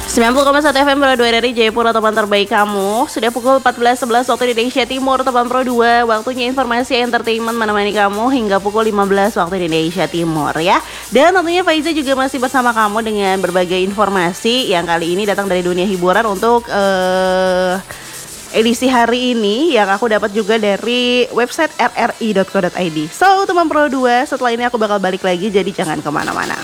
90,1 FM Pro 2 dari Jayapura, teman terbaik kamu. Sudah pukul 14.11 waktu Indonesia Timur, teman Pro 2. Waktunya informasi entertainment menemani kamu hingga pukul 15 waktu Indonesia Timur ya. Dan tentunya Faiza juga masih bersama kamu dengan berbagai informasi yang kali ini datang dari dunia hiburan untuk edisi hari ini yang aku dapat juga dari website rri.co.id. So, teman Pro 2, setelah ini aku bakal balik lagi, jadi jangan kemana-mana.